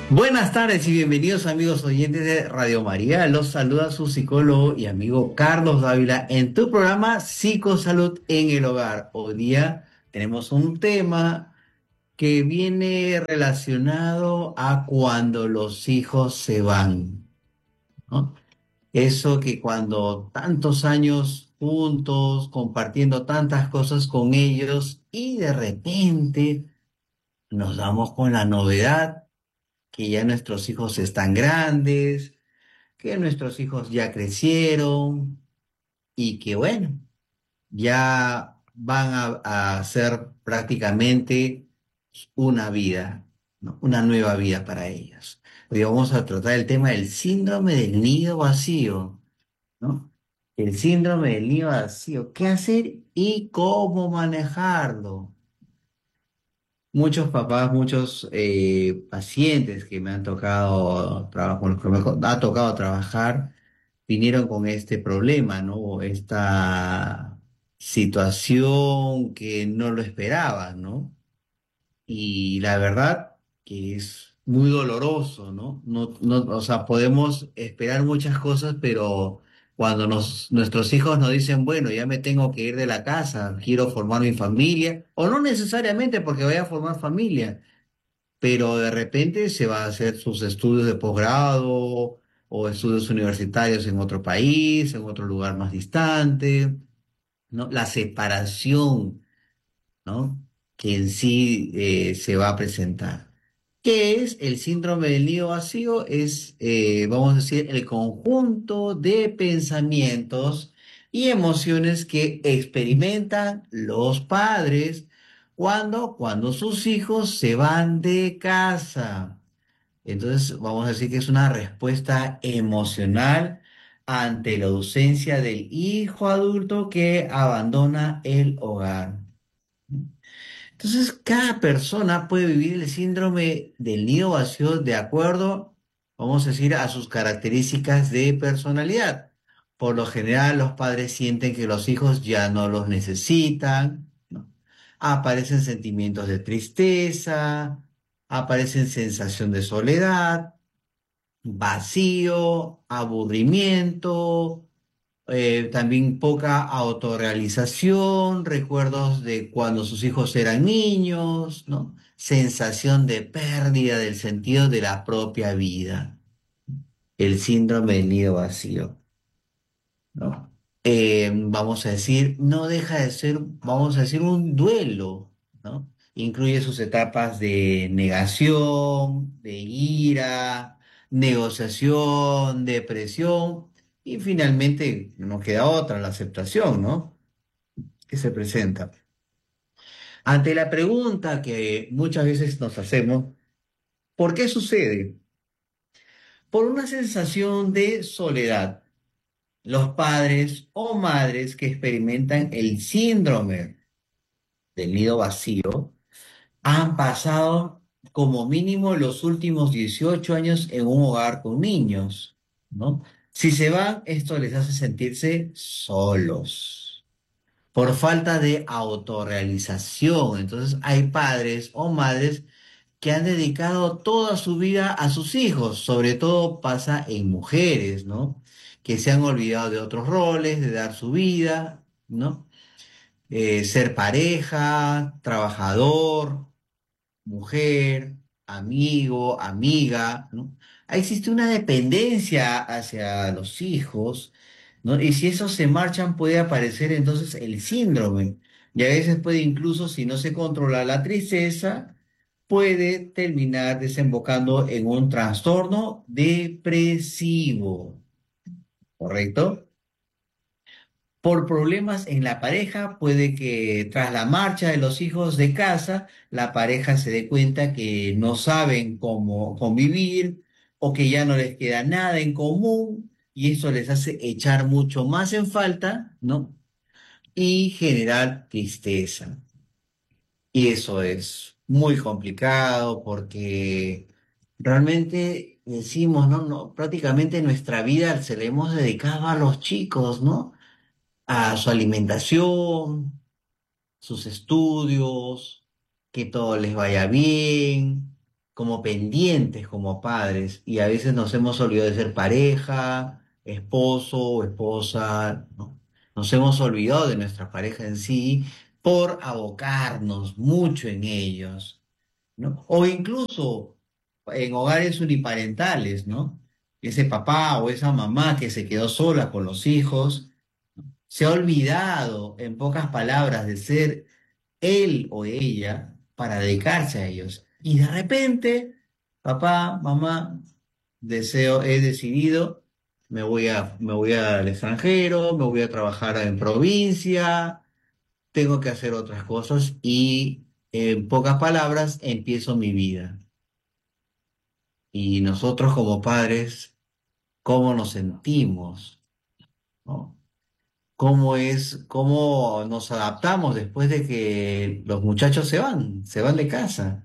Buenas tardes y bienvenidos amigos oyentes de Radio María. Los saluda su psicólogo y amigo Carlos Dávila en tu programa Psicosalud en el Hogar. Hoy día tenemos un tema que viene relacionado a cuando los hijos se van, ¿no? Eso que cuando tantos años juntos, compartiendo tantas cosas con ellos y de repente nos damos con la novedad que ya nuestros hijos están grandes, que nuestros hijos ya crecieron y que bueno, ya van a ser prácticamente una vida, ¿no? Una nueva vida para ellos. Hoy vamos a tratar el tema del síndrome del nido vacío, ¿no? El síndrome del nido vacío, qué hacer y cómo manejarlo. Muchos papás, muchos pacientes que me han tocado, con los que ha tocado trabajar, vinieron con este problema, ¿no? Esta situación que no lo esperaban, ¿no? Y la verdad que es muy doloroso, ¿no? O sea, podemos esperar muchas cosas, pero cuando nuestros hijos nos dicen, bueno, ya me tengo que ir de la casa, quiero formar mi familia, o no necesariamente porque vaya a formar familia, pero de repente se va a hacer sus estudios de posgrado o estudios universitarios en otro país, en otro lugar más distante, ¿no? La separación, ¿no? Que en sí se va a presentar. ¿Qué es el síndrome del nido vacío? Es, vamos a decir, el conjunto de pensamientos y emociones que experimentan los padres cuando sus hijos se van de casa. Entonces, vamos a decir que es una respuesta emocional ante la ausencia del hijo adulto que abandona el hogar. Entonces, cada persona puede vivir el síndrome del nido vacío de acuerdo, vamos a decir, a sus características de personalidad. Por lo general, los padres sienten que los hijos ya no los necesitan, ¿no? Aparecen sentimientos de tristeza, aparecen sensación de soledad, vacío, aburrimiento, también poca autorrealización, recuerdos de cuando sus hijos eran niños, ¿no? Sensación de pérdida del sentido de la propia vida, el síndrome del nido vacío, ¿no? Vamos a decir, no deja de ser, vamos a decir, un duelo, ¿no? Incluye sus etapas de negación, de ira, negociación, depresión y finalmente no queda otra, la aceptación, ¿no? Que se presenta. Ante la pregunta que muchas veces nos hacemos, ¿por qué sucede? Por una sensación de soledad. Los padres o madres que experimentan el síndrome del nido vacío han pasado como mínimo los últimos 18 años en un hogar con niños, ¿no? Si se van, esto les hace sentirse solos por falta de autorrealización. Entonces hay padres o madres que han dedicado toda su vida a sus hijos, sobre todo pasa en mujeres, ¿no? Que se han olvidado de otros roles, de dar su vida, ¿no? Ser pareja, trabajador, mujer, amigo, amiga, ¿no? Existe una dependencia hacia los hijos, ¿no? Y si esos se marchan puede aparecer entonces el síndrome. Y a veces puede incluso, si no se controla la tristeza, puede terminar desembocando en un trastorno depresivo, ¿correcto? Por problemas en la pareja, puede que tras la marcha de los hijos de casa, la pareja se dé cuenta que no saben cómo convivir o que ya no les queda nada en común y eso les hace echar mucho más en falta, ¿no? Y generar tristeza. Y eso es muy complicado porque realmente decimos, ¿no? No, prácticamente nuestra vida se le hemos dedicado a los chicos, ¿no? A su alimentación, sus estudios, que todo les vaya bien. como pendientes como padres y a veces nos hemos olvidado de ser pareja, esposo o esposa, ¿no? Nos hemos olvidado de nuestra pareja en sí por abocarnos mucho en ellos, ¿no? O incluso en hogares uniparentales, ¿no? Ese papá o esa mamá que se quedó sola con los hijos, se ha olvidado, en pocas palabras, de ser él o ella para dedicarse a ellos. Y de repente, papá, mamá, he decidido, me voy al extranjero, me voy a trabajar en provincia, tengo que hacer otras cosas y en pocas palabras empiezo mi vida. Y nosotros como padres, ¿cómo nos sentimos? ¿No? Cómo nos adaptamos después de que los muchachos se van de casa.